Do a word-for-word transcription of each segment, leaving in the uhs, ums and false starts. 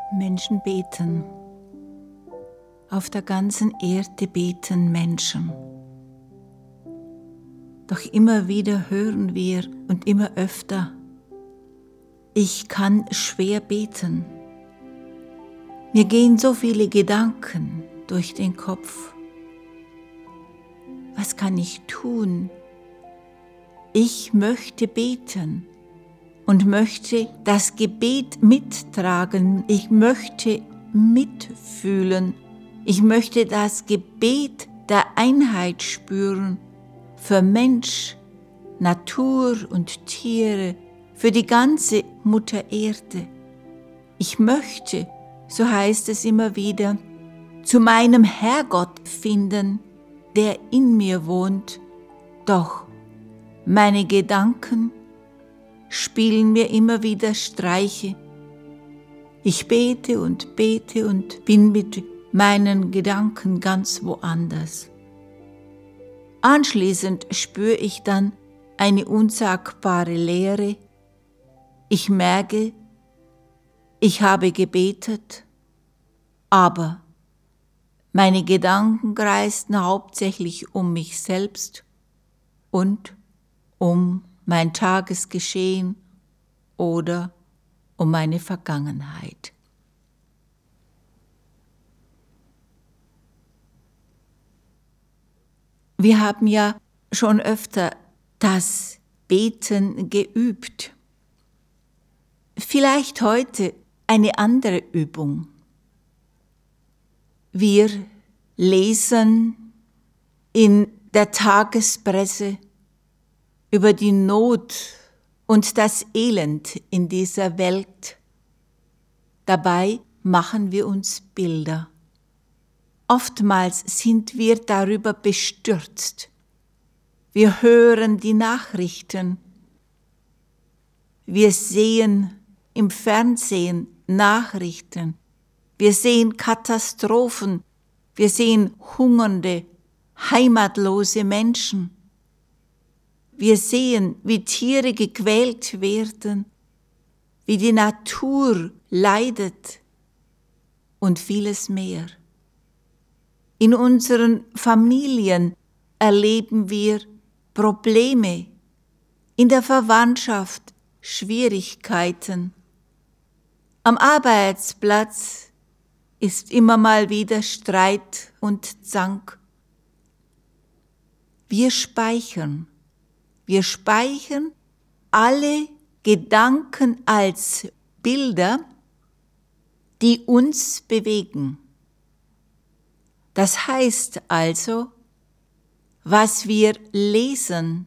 Menschen beten. Auf der ganzen Erde beten Menschen. Doch immer wieder hören wir und immer öfter, ich kann schwer beten. Mir gehen so viele Gedanken durch den Kopf. Was kann ich tun? Ich möchte beten und möchte das Gebet mittragen. Ich möchte mitfühlen. Ich möchte das Gebet der Einheit spüren für Mensch, Natur und Tiere, für die ganze Mutter Erde. Ich möchte, so heißt es immer wieder, zu meinem Herrgott finden, der in mir wohnt. Doch meine Gedanken spielen mir immer wieder Streiche. Ich bete und bete und bin mit meinen Gedanken ganz woanders. Anschließend spüre ich dann eine unsagbare Leere. Ich merke, ich habe gebetet, aber meine Gedanken kreisten hauptsächlich um mich selbst und um mein Tagesgeschehen oder um meine Vergangenheit. Wir haben ja schon öfter das Beten geübt. Vielleicht heute eine andere Übung. Wir lesen in der Tagespresse über die Not und das Elend in dieser Welt. Dabei machen wir uns Bilder. Oftmals sind wir darüber bestürzt. Wir hören die Nachrichten. Wir sehen im Fernsehen Nachrichten. Wir sehen Katastrophen. Wir sehen hungernde, heimatlose Menschen. Wir sehen, wie Tiere gequält werden, wie die Natur leidet und vieles mehr. In unseren Familien erleben wir Probleme, in der Verwandtschaft Schwierigkeiten. Am Arbeitsplatz ist immer mal wieder Streit und Zank. Wir speichern, wir speichern alle Gedanken als Bilder, die uns bewegen. Das heißt also, was wir lesen,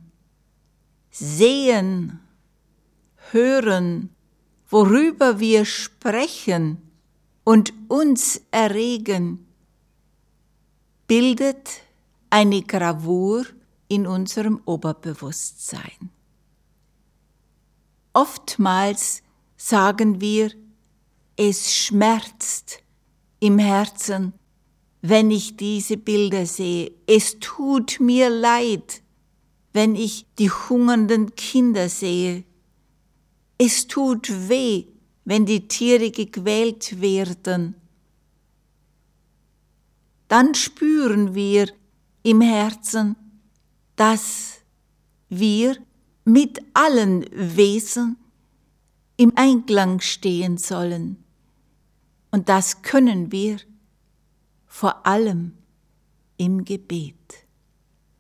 sehen, hören, worüber wir sprechen und uns erregen, bildet eine Gravur in unserem Oberbewusstsein. Oftmals sagen wir, es schmerzt im Herzen, wenn ich diese Bilder sehe. Es tut mir leid, wenn ich die hungernden Kinder sehe. Es tut weh, wenn die Tiere gequält werden. Dann spüren wir im Herzen, dass wir mit allen Wesen im Einklang stehen sollen. Und das können wir vor allem im Gebet.